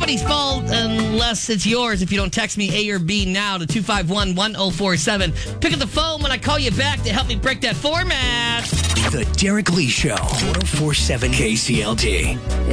nobody's fault unless it's yours if you don't text me A or B now to 251-1047. Pick up the phone when I call you back to help me break that format. The Derek Lee Show, 1047 KCLD.